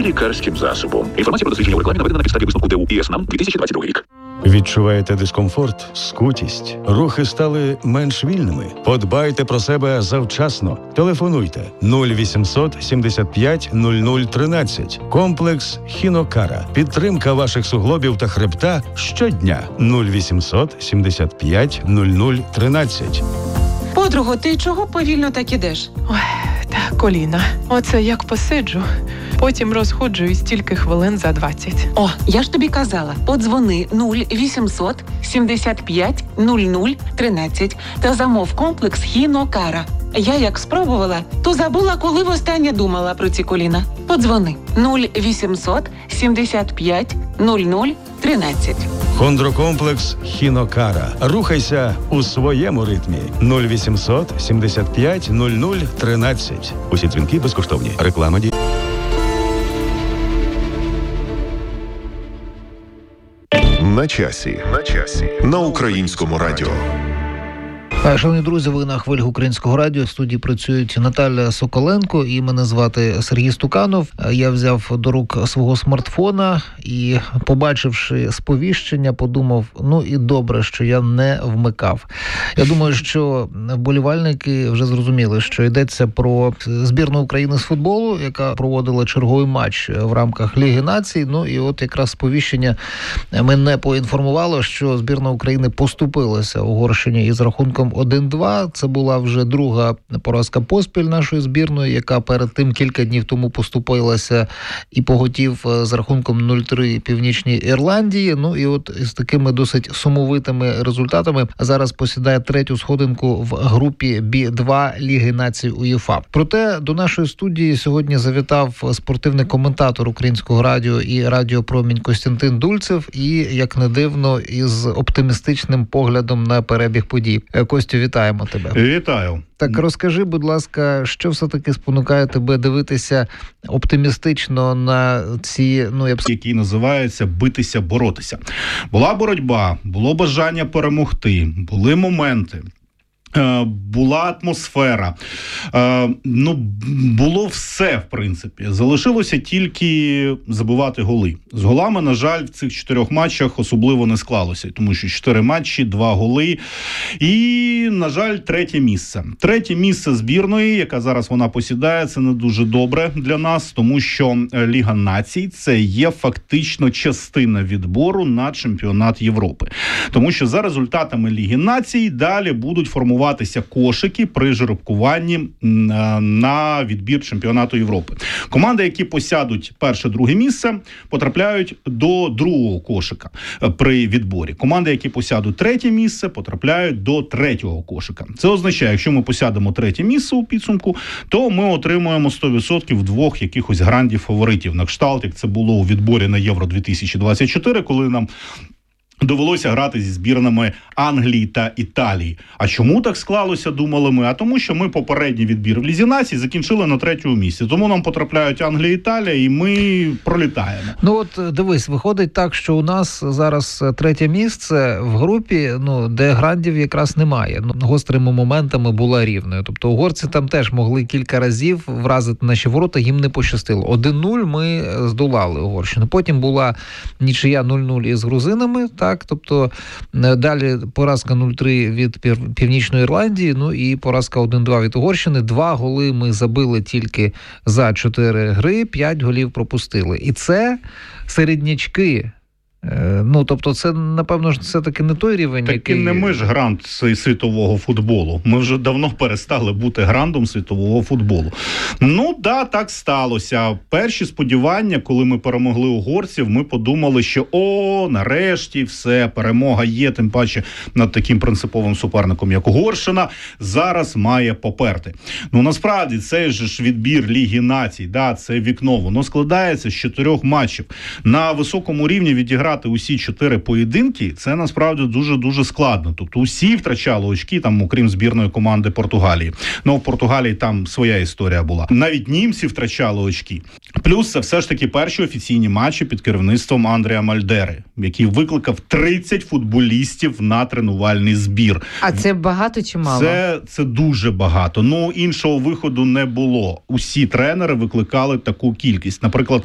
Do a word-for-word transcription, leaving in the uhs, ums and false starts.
лікарським засобом. Інформація про дослідження у рекламі наведена на підставі висновку ТУ ІС НАМ дві тисячі двадцять другий рік. Відчуваєте дискомфорт, скутість? Рухи стали менш вільними? Подбайте про себе завчасно. Телефонуйте нуль вісімсот сімдесят п'ять нуль нуль тринадцять. Комплекс Хінокара. Підтримка ваших суглобів та хребта щодня. нуль вісімсот сімдесят п'ять нуль нуль тринадцять. Подруго, ти чого повільно так ідеш? Ой, та коліна. Оце як посиджу, потім розходжуюсь тільки хвилин за двадцять. О, я ж тобі казала. Подзвони нуль вісімсот сімдесят п'ять нуль нуль тринадцять та замов комплекс Хінокара. Я як спробувала, то забула, коли востаннє думала про ці коліна. Подзвони нуль вісімсот сімдесят п'ять нуль нуль тринадцять. Хондрокомплекс Хінокара. Рухайся у своєму ритмі. нуль вісімсот сімдесят п'ять нуль нуль тринадцять. Усі дзвінки безкоштовні. Реклама ді... На часі. На часі. На Українському радіо. Шановні друзі, ви на хвилях Українського радіо. В студії працюють Наталя Соколенко і мене звати Сергій Стуканов. Я взяв до рук свого смартфона і, побачивши сповіщення, подумав, ну і добре, що я не вмикав. Я думаю, що вболівальники вже зрозуміли, що йдеться про збірну України з футболу, яка проводила черговий матч в рамках Ліги Націй. Ну і от якраз сповіщення мене поінформувало, що збірна України поступилася Угорщині із рахунком один-два. Це була вже друга поразка поспіль нашої збірної, яка перед тим кілька днів тому поступилася і поготів з рахунком нуль-три Північній Ірландії. Ну і от з такими досить сумовитими результатами зараз посідає третю сходинку в групі Бі два Ліги Націй УЄФА. Проте до нашої студії сьогодні завітав спортивний коментатор Українського радіо і Радіо Промінь Костянтин Дульцев і, як не дивно, із оптимістичним поглядом на перебіг подій. Костю, вітаємо тебе. Вітаю. Так розкажи, будь ласка, що все-таки спонукає тебе дивитися оптимістично на ці, ну я б який називається «битися, боротися». Була боротьба, було бажання перемогти, були моменти. Була атмосфера, ну, було все, в принципі. Залишилося тільки забивати голи. З голами, на жаль, в цих чотирьох матчах особливо не склалося, тому що чотири матчі, два голи і, на жаль, третє місце. Третє місце збірної, яка зараз вона посідає, це не дуже добре для нас, тому що Ліга Націй – це є фактично частина відбору на чемпіонат Європи. Тому що за результатами Ліги Націй далі будуть формувати кошики при жеребкуванні на відбір чемпіонату Європи. Команди, які посядуть перше-друге місце, потрапляють до другого кошика при відборі. Команди, які посядуть третє місце, потрапляють до третього кошика. Це означає, якщо ми посядемо третє місце у підсумку, то ми отримуємо сто відсотків двох якихось грандів фаворитів. На кшталт, як це було у відборі на Євро дві тисячі двадцять чотири, коли нам довелося грати зі збірнами Англії та Італії. А чому так склалося, думали ми? А тому, що ми попередній відбір в Лізі Націй закінчили на третьому місці. Тому нам потрапляють Англія і Італія, і ми пролітаємо. Ну от, дивись, виходить так, що у нас зараз третє місце в групі, ну, де грандів якраз немає. Ну, гострими моментами була рівною. Тобто угорці там теж могли кілька разів вразити наші ворота, їм не пощастило. один-нуль ми здолали Угорщину. Потім була нічия нуль-нуль із грузинами, так, тобто далі поразка нуль-три від Північної Ірландії, ну і поразка один-два від Угорщини. Два голи ми забили тільки за чотири гри, п'ять голів пропустили. І це середнячки. Ну, тобто це, напевно, ж все-таки не той рівень, так, який... не ми ж грант світового футболу. Ми вже давно перестали бути грандом світового футболу. Ну, да, так сталося. Перші сподівання, коли ми перемогли угорців, ми подумали, що о, нарешті все, перемога є, тим паче над таким принциповим суперником, як Угорщина, зараз має поперти. Ну, насправді, цей же ж відбір Ліги Націй, да, це вікно, воно складається з чотирьох матчів. На високому рівні відіграти усі чотири поєдинки, це насправді дуже-дуже складно. Тобто усі втрачали очки, там, окрім збірної команди Португалії. Ну, в Португалії там своя історія була. Навіть німці втрачали очки. Плюс це все ж таки перші офіційні матчі під керівництвом Андрія Мальдери, який викликав тридцять футболістів на тренувальний збір. А це багато чи мало? Це, це дуже багато. Ну, іншого виходу не було. Усі тренери викликали таку кількість. Наприклад,